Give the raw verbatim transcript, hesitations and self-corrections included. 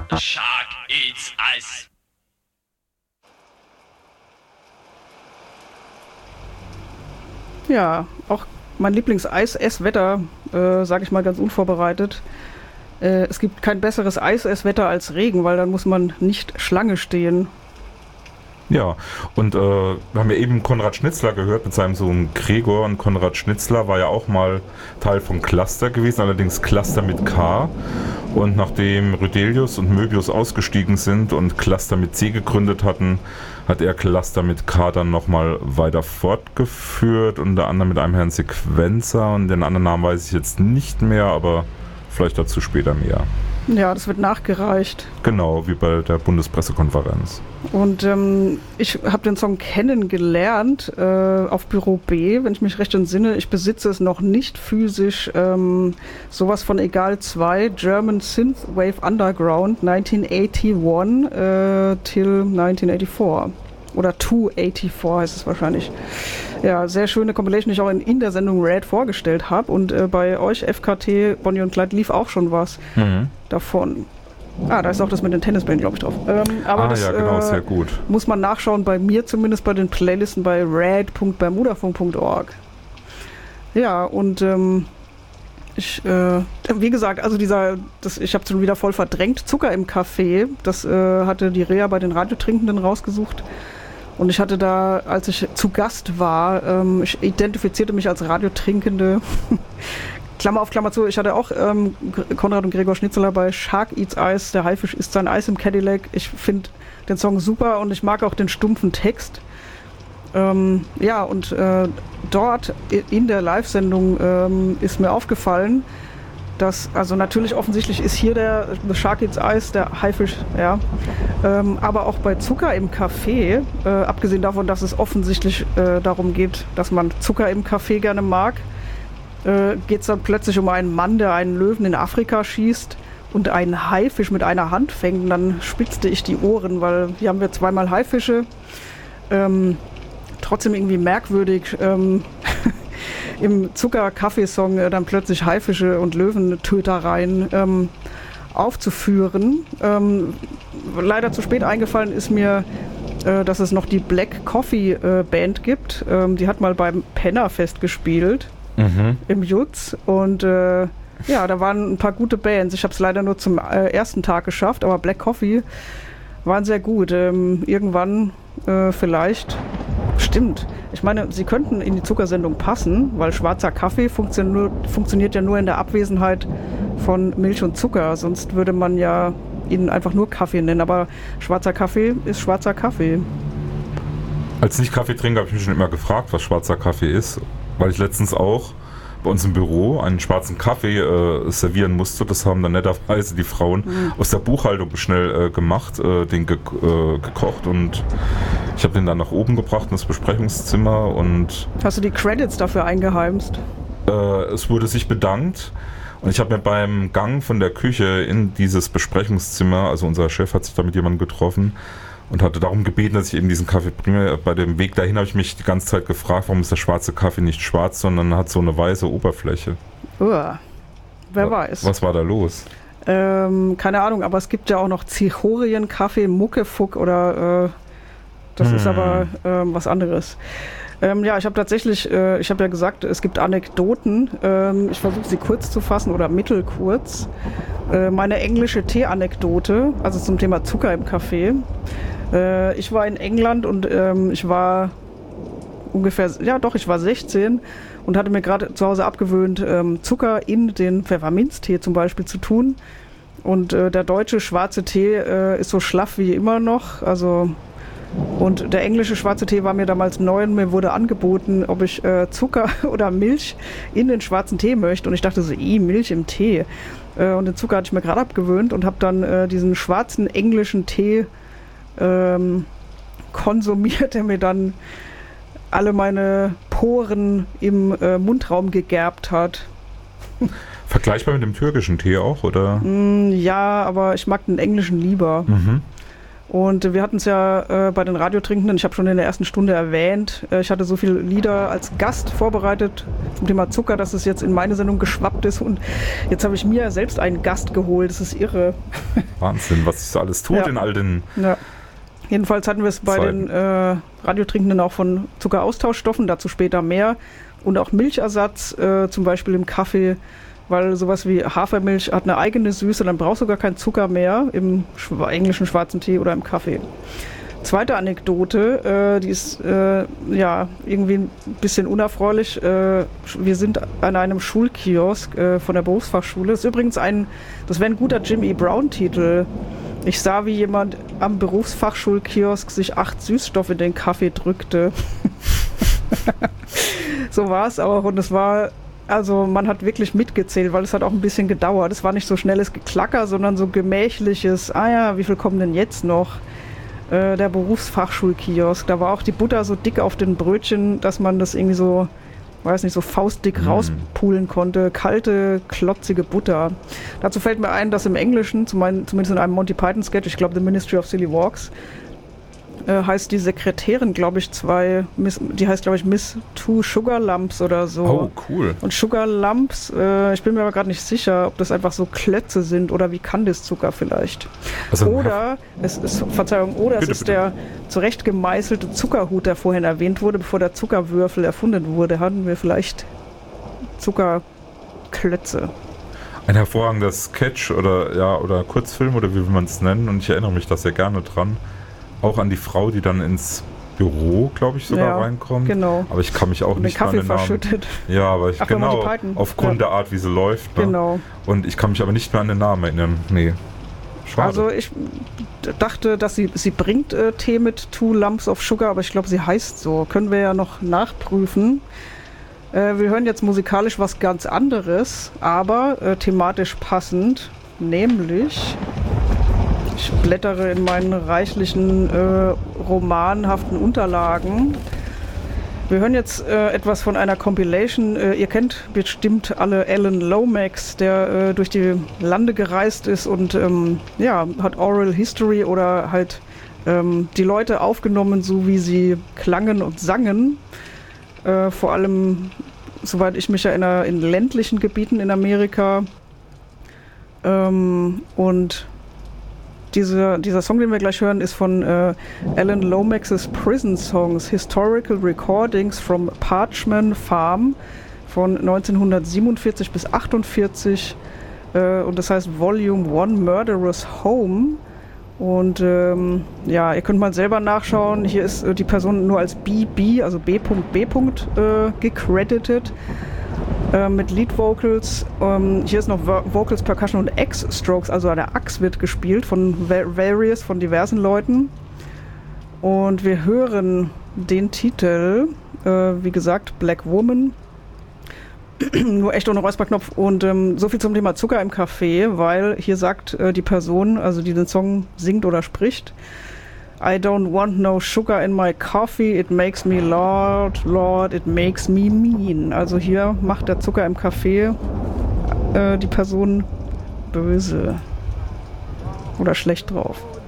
Shark eats ice. Ja, auch mein Lieblings-Eis-Esswetter, äh, sage ich mal ganz unvorbereitet. Äh, es gibt kein besseres Eis-Esswetter als Regen, weil dann muss man nicht Schlange stehen. Ja, und äh, wir haben ja eben Konrad Schnitzler gehört mit seinem Sohn Gregor. Und Konrad Schnitzler war ja auch mal Teil von Cluster gewesen, allerdings Cluster mit K. Und nachdem Rydelius und Möbius ausgestiegen sind und Cluster mit C gegründet hatten, hat er Cluster mit K dann nochmal weiter fortgeführt, unter anderem mit einem Herrn Sequenzer, und den anderen Namen weiß ich jetzt nicht mehr, aber vielleicht dazu später mehr. Ja, das wird nachgereicht. Genau, wie bei der Bundespressekonferenz. Und ähm, ich habe den Song kennengelernt äh, auf Büro B, wenn ich mich recht entsinne. Ich besitze es noch nicht physisch. Ähm, sowas von Egal zwei, German Synthwave Underground neunzehnhunderteinundachtzig äh, till neunzehnhundertvierundachtzig. Oder zweihundertvierundachtzig heißt es wahrscheinlich. Ja, sehr schöne Compilation, die ich auch in, in der Sendung Red vorgestellt habe. Und äh, bei euch, F K T, Bonnie und Clyde, lief auch schon was mhm. davon. Ah, da ist auch das mit den Tennisbällen, glaube ich, drauf. Ähm, aber ah, das ja, genau, äh, sehr gut. Muss man nachschauen, bei mir zumindest bei den Playlisten bei red punkt bermudafunk punkt org. Ja, und ähm, ich, äh, wie gesagt, also dieser, das, ich habe es schon wieder voll verdrängt, Zucker im Kaffee, das äh, hatte die Rea bei den Radiotrinkenden rausgesucht. Und ich hatte da, als ich zu Gast war, ähm, ich identifizierte mich als Radiotrinkende. Klammer auf Klammer zu, ich hatte auch ähm, Konrad und Gregor Schnitzler bei Shark Eats Ice, der Haifisch isst sein Eis im Cadillac. Ich finde den Song super und ich mag auch den stumpfen Text. Ähm, ja, und äh, dort in der Live-Sendung ähm, ist mir aufgefallen, dass, also natürlich offensichtlich ist hier der The Shark Eats Ice, der Haifisch, ja, ähm, aber auch bei Zucker im Kaffee, äh, abgesehen davon, dass es offensichtlich äh, darum geht, dass man Zucker im Kaffee gerne mag, äh, geht es dann plötzlich um einen Mann, der einen Löwen in Afrika schießt und einen Haifisch mit einer Hand fängt. Und dann spitzte ich die Ohren, weil hier haben wir zweimal Haifische. Ähm, trotzdem irgendwie merkwürdig, ähm, im Zucker-Kaffeesong äh, dann plötzlich Haifische und Löwentötereien ähm, aufzuführen. Ähm, leider zu spät eingefallen ist mir, äh, dass es noch die Black Coffee äh, Band gibt. Ähm, die hat mal beim Pennerfest gespielt, mhm. im Jutz. Und äh, ja, da waren ein paar gute Bands. Ich habe es leider nur zum äh, ersten Tag geschafft, aber Black Coffee waren sehr gut. Ähm, irgendwann äh, vielleicht... Stimmt. Ich meine, sie könnten in die Zuckersendung passen, weil schwarzer Kaffee funktio- funktioniert ja nur in der Abwesenheit von Milch und Zucker. Sonst würde man ja ihn einfach nur Kaffee nennen. Aber schwarzer Kaffee ist schwarzer Kaffee. Als Nicht-Kaffeetrinker habe ich mich schon immer gefragt, was schwarzer Kaffee ist, weil ich letztens auch bei uns im Büro einen schwarzen Kaffee äh, servieren musste. Das haben dann netterweise die Frauen mhm. aus der Buchhaltung schnell äh, gemacht, äh, den ge- äh, gekocht, und ich habe den dann nach oben gebracht in das Besprechungszimmer. Und hast du die Credits dafür eingeheimst? Äh, es wurde sich bedankt, und ich habe mir beim Gang von der Küche in dieses Besprechungszimmer, also unser Chef hat sich da mit jemandem getroffen und hatte darum gebeten, dass ich eben diesen Kaffee bringe. Bei dem Weg dahin habe ich mich die ganze Zeit gefragt, warum ist der schwarze Kaffee nicht schwarz, sondern hat so eine weiße Oberfläche. Uah, wer Wa- weiß. Was war da los? Ähm, keine Ahnung, aber es gibt ja auch noch Zichorien-Kaffee, Muckefuck oder äh, das hm. ist aber ähm, was anderes. Ähm, ja, ich habe tatsächlich, äh, ich habe ja gesagt, es gibt Anekdoten. Ähm, ich versuche sie kurz zu fassen oder mittelkurz. Äh, meine englische Tee-Anekdote, also zum Thema Zucker im Kaffee. Äh, ich war in England und ähm, ich war ungefähr, ja doch, ich war sechzehn und hatte mir gerade zu Hause abgewöhnt, ähm, Zucker in den Pfefferminztee zum Beispiel zu tun. Und äh, der deutsche schwarze Tee äh, ist so schlaff wie immer noch, also... Und der englische schwarze Tee war mir damals neu und mir wurde angeboten, ob ich äh, Zucker oder Milch in den schwarzen Tee möchte. Und ich dachte so, eh, Milch im Tee. Äh, und den Zucker hatte ich mir gerade abgewöhnt und habe dann äh, diesen schwarzen englischen Tee ähm, konsumiert, der mir dann alle meine Poren im äh, Mundraum gegerbt hat. Vergleichbar mit dem türkischen Tee auch, oder? Mm, ja, aber ich mag den englischen lieber. Mhm. Und wir hatten es ja äh, bei den Radiotrinkenden, ich habe schon in der ersten Stunde erwähnt, äh, ich hatte so viele Lieder als Gast vorbereitet zum Thema Zucker, dass es jetzt in meine Sendung geschwappt ist. Und jetzt habe ich mir selbst einen Gast geholt, das ist irre. Wahnsinn, was sich so alles tut ja. in all den... Ja. Jedenfalls hatten wir es bei Zeiten. den äh, Radiotrinkenden auch von Zuckeraustauschstoffen, dazu später mehr. Und auch Milchersatz, äh, zum Beispiel im Kaffee, weil sowas wie Hafermilch hat eine eigene Süße, dann brauchst du gar keinen Zucker mehr im schw- englischen schwarzen Tee oder im Kaffee. Zweite Anekdote, äh, die ist äh, ja irgendwie ein bisschen unerfreulich. Äh, wir sind an einem Schulkiosk äh, von der Berufsfachschule. Das ist übrigens ein, das wäre ein guter Jim E. Brown-Titel. Ich sah, wie jemand am Berufsfachschulkiosk sich acht Süßstoffe in den Kaffee drückte. So war es auch, und es war, also man hat wirklich mitgezählt, weil es hat auch ein bisschen gedauert. Es war nicht so schnelles Geklacker, sondern so gemächliches, ah ja, wie viel kommen denn jetzt noch? Äh, der Berufsfachschulkiosk, da war auch die Butter so dick auf den Brötchen, dass man das irgendwie so, weiß nicht, so faustdick Mm. rauspulen konnte. Kalte, klotzige Butter. Dazu fällt mir ein, dass im Englischen, zumindest in einem Monty Python Sketch, ich glaube The Ministry of Silly Walks, äh, heißt die Sekretärin, glaube ich, zwei, Miss, die heißt, glaube ich, Miss Two Sugar Lumps oder so. Oh, cool. Und Sugar Lumps, äh, ich bin mir aber gerade nicht sicher, ob das einfach so Klötze sind oder wie Kandiszucker vielleicht. Also, Oder, es ist, Verzeihung, oder Bitte, es ist bitte. der zurecht gemeißelte Zuckerhut, der vorhin erwähnt wurde, bevor der Zuckerwürfel erfunden wurde, hatten wir vielleicht Zuckerklötze. ein hervorragender Sketch oder ja oder Kurzfilm oder wie will man es nennen, und ich erinnere mich da sehr gerne dran. Auch an die Frau, die dann ins Büro, glaube ich, sogar Ja, reinkommt. genau. Aber ich kann mich auch Und den nicht mehr an Kaffee den Namen. verschüttet. Ja, aber ich, Ach, bei genau, Monty Python. aufgrund Ja. der Art, wie sie läuft. Ne? Genau. Und ich kann mich aber nicht mehr an den Namen erinnern. Nee. Schade. Also ich d- dachte, dass sie, sie bringt äh, Tee mit Two Lumps of Sugar, aber ich glaube, sie heißt so. Können wir ja noch nachprüfen. Äh, wir hören jetzt musikalisch was ganz anderes, aber äh, thematisch passend, nämlich... Ich blättere in meinen reichlichen äh, romanhaften Unterlagen. Wir hören jetzt äh, etwas von einer Compilation. Äh, ihr kennt bestimmt alle Alan Lomax, der äh, durch die Lande gereist ist und ähm, ja, hat Oral History oder halt ähm, die Leute aufgenommen, so wie sie klangen und sangen. Äh, vor allem, soweit ich mich erinnere, in ländlichen Gebieten in Amerika. Ähm, und Diese, dieser Song, den wir gleich hören, ist von äh, Alan Lomax's Prison Songs, Historical Recordings from Parchman Farm von neunzehnhundertsiebenundvierzig bis achtundvierzig. Äh, und das heißt Volume One Murderous Home. Und ähm, ja, ihr könnt mal selber nachschauen. Hier ist äh, die Person nur als B B, also B B. Äh, gecredited. Mit Lead Vocals. Ähm, hier ist noch Vo- Vocals, Percussion und X-Strokes, also eine Axt wird gespielt von va- various, von diversen Leuten. Und wir hören den Titel, äh, wie gesagt, Black Woman. Nur echt ohne Räusperknopf. Und ähm, so viel zum Thema Zucker im Kaffee, weil hier sagt äh, die Person, also die den Song singt oder spricht, I don't want no sugar in my coffee, it makes me Lord, Lord, it makes me mean. Also hier macht der Zucker im Kaffee äh, die Person böse oder schlecht drauf.